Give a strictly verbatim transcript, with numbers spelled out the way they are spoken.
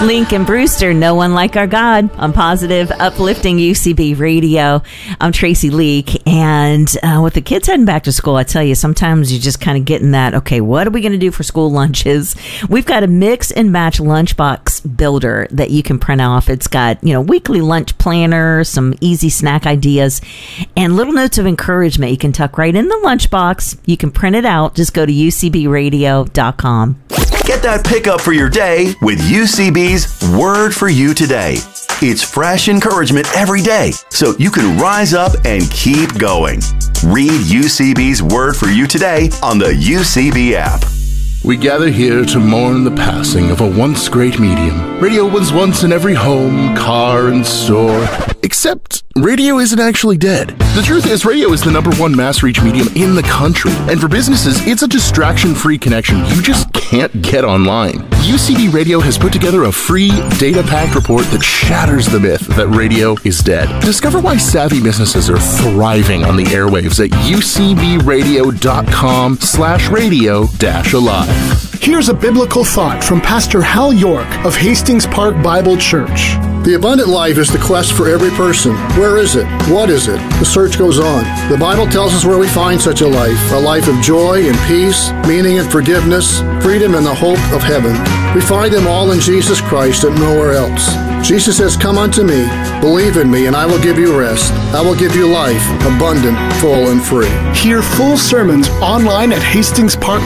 Lincoln Brewster, No One Like Our God, on Positive, Uplifting U C B Radio. I'm Tracy Leak, and uh, with the kids heading back to school, I tell you, sometimes you just kind of get in that, okay, what are we going to do for school lunches? We've got a mix and match lunchbox builder that you can print off. It's got, you know, weekly lunch planner, some easy snack ideas, and little notes of encouragement you can tuck right in the lunchbox. You can print it out. Just go to U C B radio dot com. Get that pickup for your day with U C B's Word for You Today. It's fresh encouragement every day, so you can rise up and keep going. Read U C B's Word for You Today on the U C B app. We gather here to mourn the passing of a once great medium. Radio was once in every home, car, and store. Except, radio isn't actually dead. The truth is, radio is the number one mass reach medium in the country. And for businesses, it's a distraction-free connection you just can't get online. U C B Radio has put together a free, data-packed report that shatters the myth that radio is dead. Discover why savvy businesses are thriving on the airwaves at ucbradio.com slash radio dash alive. Here's a biblical thought from Pastor Hal York of Hastings Park Bible Church. The abundant life is the quest for every person. Where is it? What is it? The search goes on. The Bible tells us where we find such a life, a life of joy and peace, meaning and forgiveness, freedom and the hope of heaven. We find them all in Jesus Christ and nowhere else. Jesus says, "Come unto me, believe in me, and I will give you rest. I will give you life, abundant, full, and free." Hear full sermons online at Hastings Park